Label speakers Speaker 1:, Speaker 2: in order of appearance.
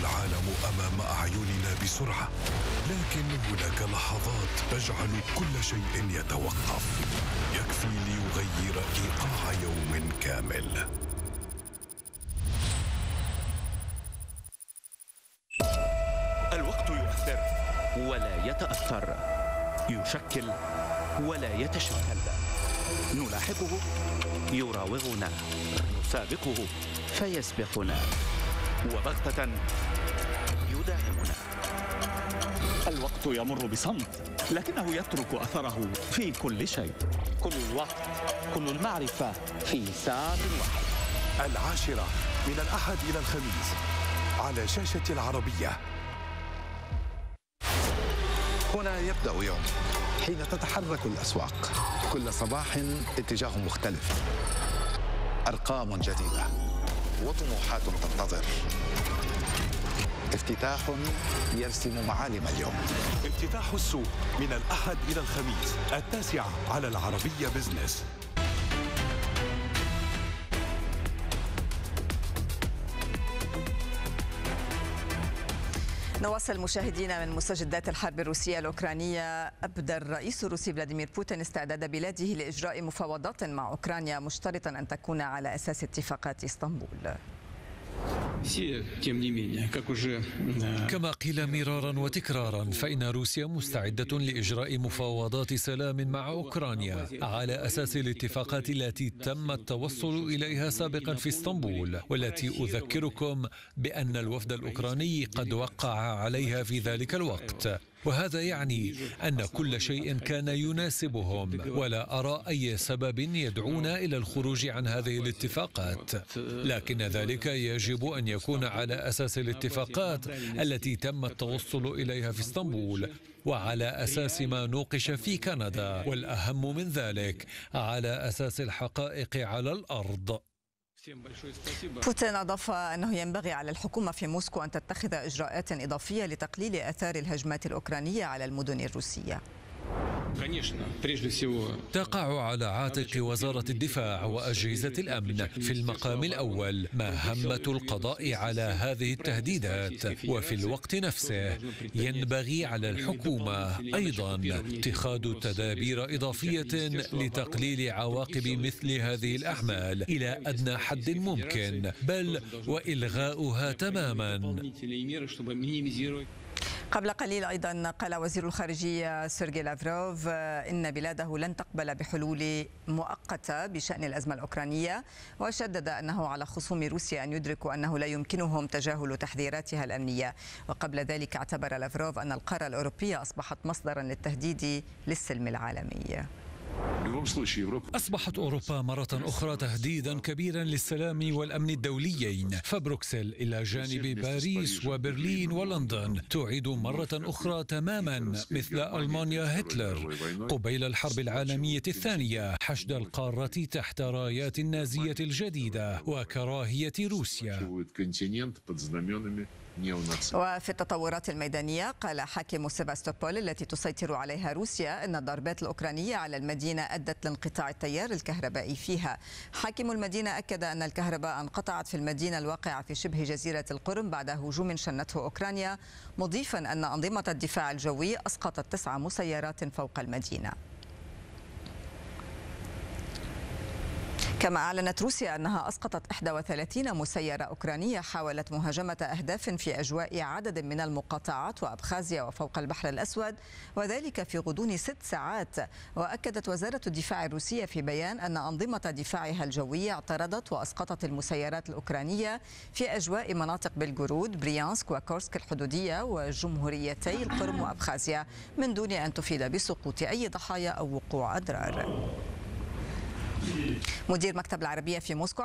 Speaker 1: العالم أمام أعيننا بسرعة، لكن هناك لحظات تجعل كل شيء يتوقف، يكفي ليغير إيقاع يوم كامل.
Speaker 2: الوقت يؤثر ولا يتأثر، يشكل ولا يتشكل، نلاحقه يراوغنا، نسابقه فيسبقنا، وبغتة يداهمنا. الوقت يمر بصمت، لكنه يترك أثره في كل شيء. كل الوقت، كل المعرفة في ساعة واحدة.
Speaker 1: 10 من الأحد إلى الخميس على شاشة العربية.
Speaker 3: هنا يبدأ يوم حين تتحرك الأسواق، كل صباح اتجاه مختلف، أرقام جديدة وطموحات تنتظر، افتتاح يرسم معالم اليوم.
Speaker 1: افتتاح السوق من الأحد إلى الخميس 9 على العربية بزنس.
Speaker 4: نواصل مشاهدينا من مستجدات الحرب الروسية الأوكرانية. أبدى الرئيس الروسي فلاديمير بوتين استعداد بلاده لإجراء مفاوضات مع أوكرانيا، مشترطا أن تكون على أساس اتفاقات اسطنبول.
Speaker 5: كما قيل مرارا وتكرارا، فإن روسيا مستعدة لإجراء مفاوضات سلام مع أوكرانيا على أساس الاتفاقات التي تم التوصل إليها سابقا في اسطنبول، والتي أذكركم بأن الوفد الأوكراني قد وقع عليها في ذلك الوقت. وهذا يعني أن كل شيء كان يناسبهم، ولا أرى أي سبب يدعونا إلى الخروج عن هذه الاتفاقات، لكن ذلك يجب أن يكون على أساس الاتفاقات التي تم التوصل إليها في اسطنبول، وعلى أساس ما نوقش في كندا، والأهم من ذلك على أساس الحقائق على الأرض.
Speaker 4: بوتين أضاف أنه ينبغي على الحكومة في موسكو أن تتخذ إجراءات إضافية لتقليل آثار الهجمات الأوكرانية على المدن الروسية.
Speaker 5: تقع على عاتق وزارة الدفاع وأجهزة الأمن في المقام الأول مهمة القضاء على هذه التهديدات، وفي الوقت نفسه ينبغي على الحكومة أيضا اتخاذ تدابير إضافية لتقليل عواقب مثل هذه الأعمال إلى أدنى حد ممكن، بل وإلغاؤها تماما.
Speaker 4: قبل قليل أيضا قال وزير الخارجية سيرجي لافروف إن بلاده لن تقبل بحلول مؤقتة بشأن الأزمة الأوكرانية، وشدد أنه على خصوم روسيا أن يدركوا أنه لا يمكنهم تجاهل تحذيراتها الأمنية. وقبل ذلك اعتبر لافروف أن القارة الأوروبية أصبحت مصدرا للتهديد للسلم العالمي.
Speaker 5: أصبحت أوروبا مرة أخرى تهديدا كبيرا للسلام والأمن الدوليين، فبروكسل إلى جانب باريس وبرلين ولندن تعيد مرة أخرى تماما مثل ألمانيا هتلر قبيل الحرب العالمية الثانية حشد القارة تحت رايات النازية الجديدة وكراهية روسيا.
Speaker 4: وفي التطورات الميدانية قال حاكم سيفاستوبول التي تسيطر عليها روسيا أن الضربات الأوكرانية على المدينة أدت لانقطاع التيار الكهربائي فيها. حاكم المدينة أكد أن الكهرباء انقطعت في المدينة الواقعة في شبه جزيرة القرم بعد هجوم شنته أوكرانيا، مضيفا أن أنظمة الدفاع الجوي أسقطت 9 مسيرات فوق المدينة. كما أعلنت روسيا أنها أسقطت 31 مسيرة أوكرانية حاولت مهاجمة أهداف في أجواء عدد من المقاطعات وأبخازيا وفوق البحر الأسود، وذلك في غضون 6 ساعات. وأكدت وزارة الدفاع الروسية في بيان أن أنظمة دفاعها الجوية اعترضت وأسقطت المسيرات الأوكرانية في أجواء مناطق بلغورود، بريانسك وكورسك الحدودية وجمهوريتي القرم وأبخازيا، من دون أن تفيد بسقوط أي ضحايا أو وقوع أضرار. مدير مكتب العربية في موسكو